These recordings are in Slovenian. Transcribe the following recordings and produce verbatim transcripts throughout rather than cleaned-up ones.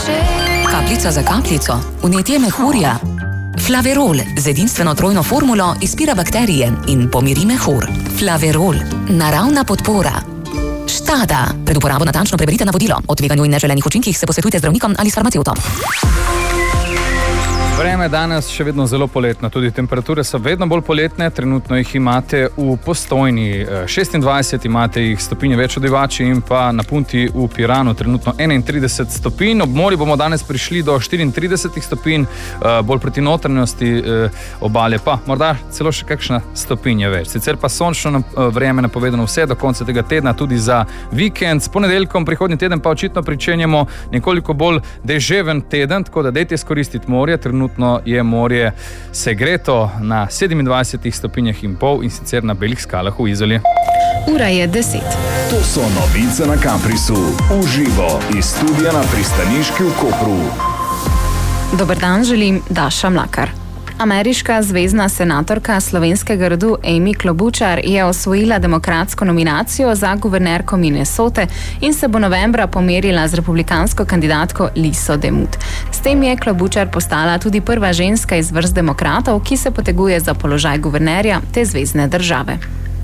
Kapljica za kapljico, vnetje mehurja. Flaverol z edinstveno trojno formulo izpira bakterije in pomiri mehur. Flaverol, naravna podpora. Štada. Pred uporabo natančno preberite navodilo. O tveganju in neželenih učinkih se posvetujte z zdravnikom ali s farmacevtom. Vreme danes še vedno zelo poletno, tudi temperature so vedno bolj poletne, trenutno jih imate v Postojni šestindvajset, imate jih stopinje več od Divači in pa na Punti v Piranu trenutno enaintrideset stopinj, ob morju bomo danes prišli do štiriintrideset stopinj, bolj proti notranjosti obale pa morda celo še kakšna stopinja več. Sicer pa sončno vreme napovedano vse do konca tega tedna, tudi za vikend. S ponedeljkom prihodnji teden pa očitno pričenjamo nekoliko bolj deževen teden, tako da dajte izkoristiti morje. Trenutno je morje segreto na sedemindvajsetih stopinjah in pol in sicer na Belih skalah v Izoli. Ura je deset. To so novice na Kamprisu. Uživo iz studia na Pristaniški v Kopru. Dober dan, želim Daša Mlakar. Ameriška zvezna senatorka slovenskega rodu Amy Klobučar je osvojila demokratsko nominacijo za guvernerko Minnesote in se bo novembra pomerila z republikansko kandidatko Liso Demut. S tem je Klobučar postala tudi prva ženska iz vrst demokratov, ki se poteguje za položaj guvernerja te zvezne države.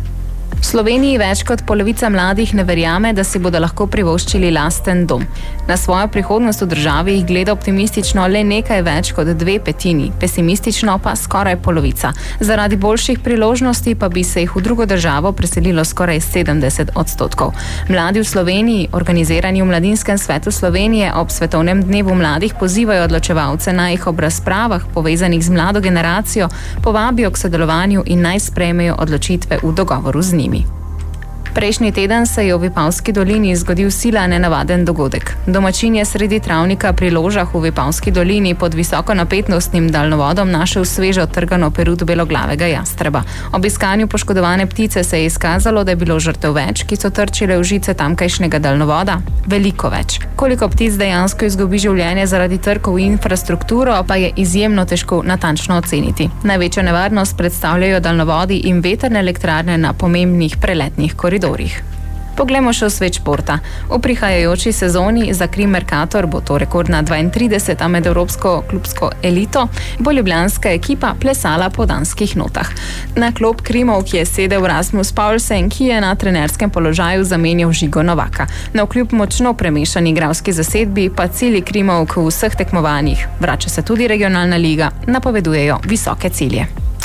V Sloveniji več kot polovica mladih ne verjame, da si bodo lahko privoščili lasten dom. Na svojo prihodnost v državi jih gleda optimistično le nekaj več kot dve petini, pesimistično pa skoraj polovica. Zaradi boljših priložnosti pa bi se jih v drugo državo preselilo skoraj sedemdeset odstotkov. Mladi v Sloveniji, organizirani v Mladinskem svetu Slovenije, ob svetovnem dnevu mladih pozivajo odločevalce, naj jih ob razpravah povezanih z mlado generacijo povabijo k sodelovanju in naj sprejmejo odločitve v dogovoru z njimi. Prejšnji teden se je v Vipavski dolini zgodil sila nenavaden dogodek. Domačin je sredi travnika pri Ložah v Vipavski dolini pod visokonapetostnim daljnovodom našel sveže odtrgano perut beloglavega jastreba. Ob iskanju poškodovane ptice se je izkazalo, da je bilo žrtev več, ki so trčile v žice tamkajšnjega daljnovoda. Veliko več. Koliko ptic dejansko izgubi življenje zaradi trkov v infrastrukturo, pa je izjemno težko natančno oceniti. Največjo nevarnost predstavljajo daljnovodi in veterne elektrarne na pomembnih preletnih koridorjih. Poglejmo še v svet športa. V prihajajoči sezoni za Krim Mercator bo to rekordna dvaintrideseta med evropsko klubsko elito, bo ljubljanska ekipa plesala po danskih notah. Na klop Krimov, ki je sedel Rasmus Paulsen, ki je na trenerskem položaju zamenjal Žigo Novaka. Navkljub močno premešani igralski zasedbi pa cilji Krimov k vseh tekmovanjih, vrača se tudi regionalna liga, napovedujejo visoke cilje.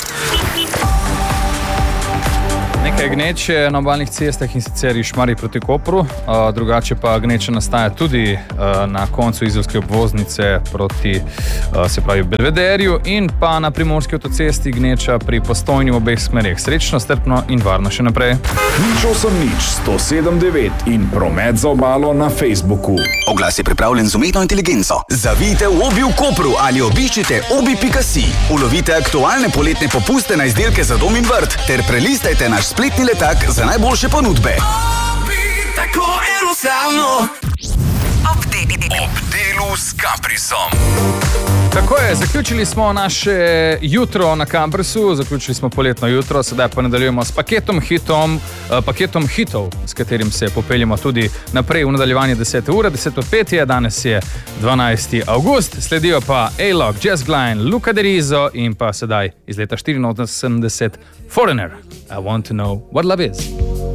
Nekaj gneče na obalnih cestah in sicer iz Šmarij proti Kopru, drugače pa gneče nastaja tudi na koncu izolske obvoznice proti, se pravi, Belvederju in pa na primorski avtocesti gneča pri Postojni v obeh smereh. Srečno, strpno in varno še naprej. Nič osem nič sto sedem devet in promet za obalo na Facebooku. Oglas je pripravljen z umetno inteligenco. Zavijte v Obi v Kopru ali obiščite obi pika si. Ulovite aktualne poletne popuste na izdelke za dom in vrt ter prelistajte naš spletni letak za najboljše ponudbe. Obi, tako enostavno. Ob delu s Kamprisom. Tako je, zaključili smo naše jutro na Kamprisu, zaključili smo poletno jutro, sedaj pa nadaljujemo s paketom hitom, paketom hitov, s katerim se popeljemo tudi naprej v nadaljevanje desete ure, deset od pet je, danes je dvanajsti avgust, sledijo pa A-Log, Jazz Glide, Luca Derizo in pa sedaj iz leta štiriinosemdeset Foreigner. I want to know what love is.